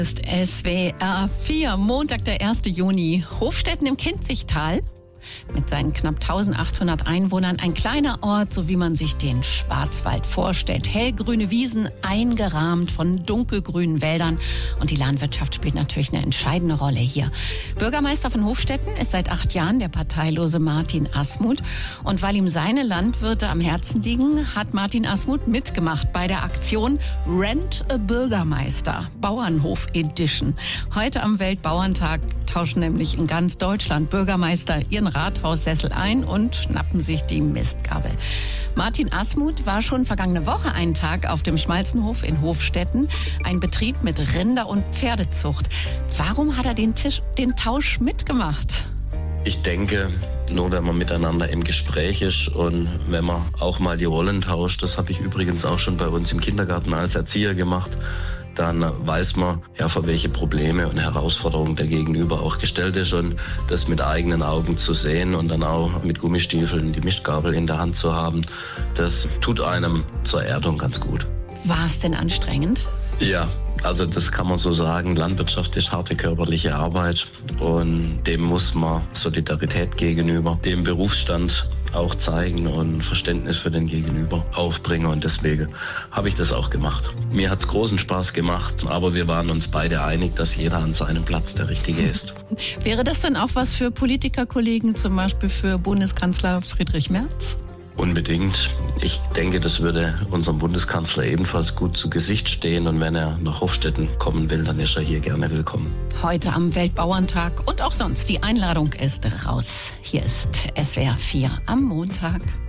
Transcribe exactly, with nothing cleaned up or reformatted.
Ist S W R vier, Montag, der erste Juni. Hofstetten im Kinzigtal. Mit seinen knapp eintausendachthundert Einwohnern ein kleiner Ort, so wie man sich den Schwarzwald vorstellt. Hellgrüne Wiesen, eingerahmt von dunkelgrünen Wäldern. Und die Landwirtschaft spielt natürlich eine entscheidende Rolle hier. Bürgermeister von Hofstetten ist seit acht Jahren der parteilose Martin Asmuth. Und weil ihm seine Landwirte am Herzen liegen, hat Martin Asmuth mitgemacht bei der Aktion Rent a Bürgermeister, Bauernhof Edition. Heute am Weltbauerntag tauschen nämlich in ganz Deutschland Bürgermeister ihren Rathaussessel ein und schnappen sich die Mistgabel. Martin Asmuth war schon vergangene Woche einen Tag auf dem Schmalzenhof in Hofstetten, ein Betrieb mit Rinder- und Pferdezucht. Warum hat er den, Tisch, den Tausch mitgemacht? Ich denke, nur wenn man miteinander im Gespräch ist und wenn man auch mal die Rollen tauscht, das habe ich übrigens auch schon bei uns im Kindergarten als Erzieher gemacht, dann weiß man, ja, vor welche Probleme und Herausforderungen der Gegenüber auch gestellt ist, und das mit eigenen Augen zu sehen und dann auch mit Gummistiefeln die Mistgabel in der Hand zu haben, das tut einem zur Erdung ganz gut. War es denn anstrengend? Ja, also das kann man so sagen. Landwirtschaft ist harte körperliche Arbeit und dem muss man Solidarität gegenüber dem Berufsstand auch zeigen und Verständnis für den Gegenüber aufbringen, und deswegen habe ich das auch gemacht. Mir hat es großen Spaß gemacht, aber wir waren uns beide einig, dass jeder an seinem Platz der Richtige ist. Wäre das dann auch was für Politikerkollegen, zum Beispiel für Bundeskanzler Friedrich Merz? Unbedingt. Ich denke, das würde unserem Bundeskanzler ebenfalls gut zu Gesicht stehen, und wenn er nach Hofstetten kommen will, dann ist er hier gerne willkommen. Heute am Weltbauerntag und auch sonst, die Einladung ist raus. Hier ist S W R vier am Montag.